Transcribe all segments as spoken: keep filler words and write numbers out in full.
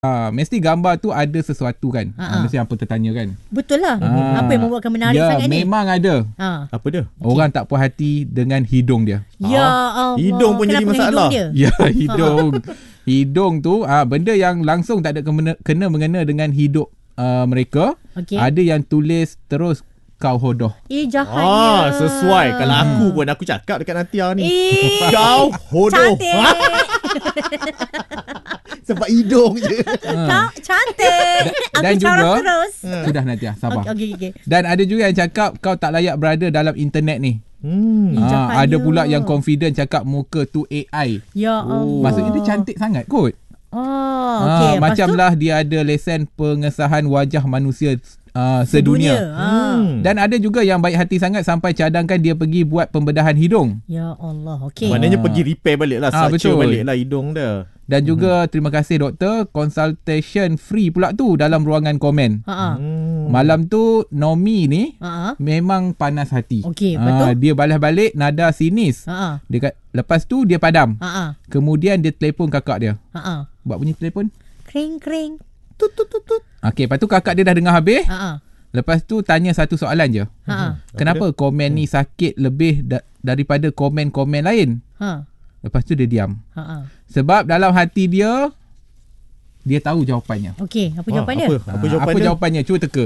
Uh, mesti gambar tu ada sesuatu kan. Uh, mesti apa tertanya kan. Betul lah. uh, Apa yang membuatkan menarik ya, sangat ni? Ya memang ada. uh. Apa dia? Orang okay. tak puas hati dengan hidung dia. Ya Allah. Hidung pun jadi masalah. Ya hidung. Hidung tu uh, benda yang langsung tak ada kena, kena mengena dengan hidup uh, mereka. Okay. Ada yang tulis terus kau hodoh. Eh jahatnya. Ah, sesuai. Kalau aku pun aku cakap dekat Natia ni. Eh, kau hodoh. Cantik. Sebab hidung je. Kau cantik. Dan, dan aku juga terus. Sudah Natia, sabar. Okay, okay, okay. Dan ada juga yang cakap kau tak layak berada dalam internet ni. Hmm. Ha, ada pula yang confident cakap muka tu A I. Ya Allah. Oh. Maksudnya dia cantik sangat kot. Oh, okay. Ha, macam lah dia ada lesen pengesahan wajah manusia Uh, sedunia, sedunia. Hmm. Dan ada juga yang baik hati sangat sampai cadangkan dia pergi buat pembedahan hidung. Ya Allah, okey. Maknanya ha. pergi repair balik lah, ha, structure balik lah hidung dia. Dan juga hmm. terima kasih doktor, consultation free pula tu dalam ruangan komen. Ha. Hmm. Malam tu Nomi ni ha. memang panas hati. Okey, ha, betul. Dia balas balik nada sinis. Ha. Dia, lepas tu dia padam. Ha. Kemudian dia telefon kakak dia. Ha. Buat bunyi telefon. Kring kring. Tut tut tut tut. Okey, lepas tu kakak dia dah dengar habis. Ha. Lepas tu tanya satu soalan je. Ha. Kenapa komen ni sakit lebih da- daripada komen-komen lain? Ha. Lepas tu dia diam. Ha. Sebab dalam hati dia dia tahu jawapannya. Okey, apa jawapannya? Apa, apa jawapannya? Apa jawapannya? Cuba teka.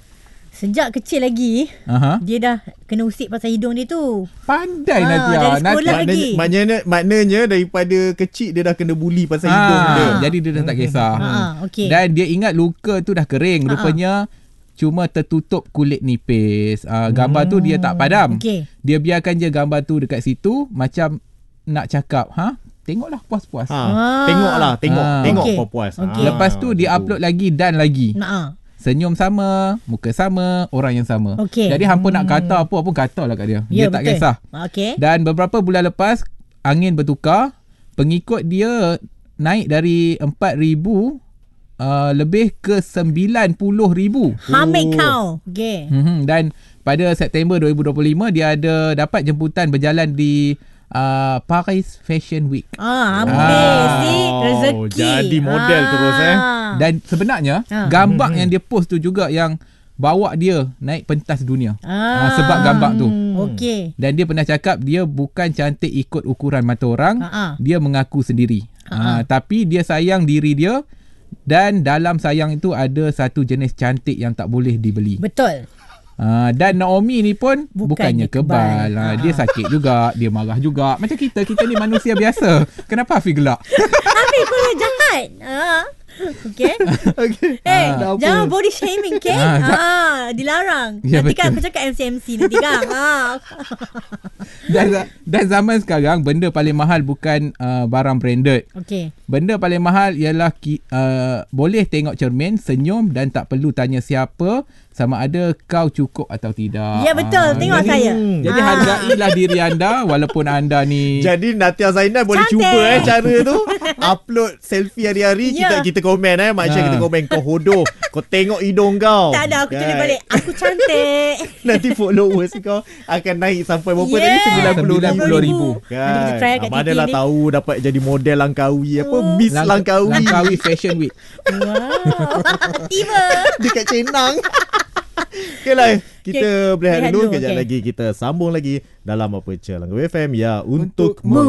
Sejak kecil lagi, uh-huh. dia dah kena usik pasal hidung dia tu. Pandai ha, Natia. Dari sekolah Natia. lagi. Maknanya, maknanya daripada kecil dia dah kena bully pasal ha. hidung dia. Jadi dia dah tak kisah. Ha, okay. Dan dia ingat luka tu dah kering. Rupanya ha. cuma tertutup kulit nipis. Uh, gambar hmm. tu dia tak padam. Okay. Dia biarkan je gambar tu dekat situ macam nak cakap, ha? Tengoklah puas-puas. Ha. Ha. Tengoklah, tengok, ha. tengok okay. puas-puas. Okay. Ha. Lepas tu dia upload lagi dan lagi. Ha. Senyum sama, muka sama, orang yang sama. Okay. Jadi hampa hmm. nak kata apa pun katalah kat dia. Ya, dia tak betul. kisah. Okay. Dan beberapa bulan lepas angin bertukar, pengikut dia naik dari empat ribu uh, lebih ke sembilan puluh ribu. Hamid kau. Okay. Hmm, dan pada September dua ribu dua puluh lima dia ada dapat jemputan berjalan di Uh, Paris Fashion Week. Ah, habis ni oh, rezeki. Jadi model ah. terus eh. Dan sebenarnya ah. gambar hmm. yang dia post tu juga yang bawa dia naik pentas dunia. Ah. Uh, sebab gambar tu. Okey. Dan dia pernah cakap dia bukan cantik ikut ukuran mata orang. Ah. Dia mengaku sendiri. Ah. Uh, tapi dia sayang diri dia dan dalam sayang itu ada satu jenis cantik yang tak boleh dibeli. Betul. Uh, dan Naomi ni pun bukannya, bukannya kebal, kebal. Uh, dia sakit juga, dia marah juga. Macam kita, kita ni manusia biasa. Kenapa Hafiz gelak? Hafiz pun jahat. uh. Okay. Okay. Eh, ah, jangan apa? Body shaming, okay? Ah, ah, dilarang. Ya, nanti betul. Kan aku cakap M C M C nanti kan. ah. dan, dan zaman sekarang benda paling mahal bukan uh, barang branded. Okay. Benda paling mahal ialah ki, uh, boleh tengok cermin, senyum dan tak perlu tanya siapa sama ada kau cukup atau tidak. Ya betul, ah, tengok jadi, saya. Jadi ah. hargailah diri anda walaupun anda ni. Jadi Natia Zainal boleh cantik. Cuba eh cara tu. Upload selfie hari-hari ya. kita kita komen eh Mak Syah, kita komen kau hodoh, kau tengok hidung kau. Tak ada, aku tulis balik aku cantik. Nanti followers kau akan naik sampai berapa yeah. tadi sembilan puluh ribu kan. Mana lah tahu dapat jadi model Langkawi apa uh. Miss Lang- Langkawi Langkawi Fashion Week. Wow. Tiba dekat Cenang. Okay lah, kita okay. berehat dulu. Kejap okay. lagi kita sambung lagi dalam Apa Cer Langkawi F M ya, untukmu.